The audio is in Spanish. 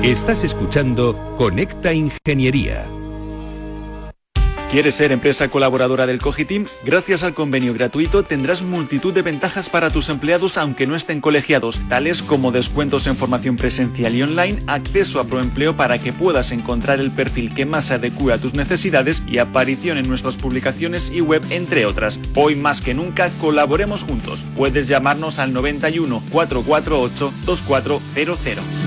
Estás escuchando Conecta Ingeniería. ¿Quieres ser empresa colaboradora del Cogiteam? Gracias al convenio gratuito tendrás multitud de ventajas para tus empleados aunque no estén colegiados, tales como descuentos en formación presencial y online, acceso a Proempleo para que puedas encontrar el perfil que más se adecue a tus necesidades y aparición en nuestras publicaciones y web, entre otras. Hoy más que nunca, colaboremos juntos. Puedes llamarnos al 91 448 2400.